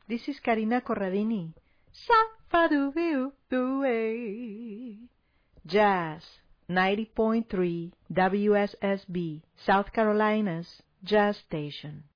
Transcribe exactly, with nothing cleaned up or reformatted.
This is Karina Corradini. Sa-fa-do-be-oo-do-way. Jazz, ninety point three W S S B, South Carolina's Jazz Station.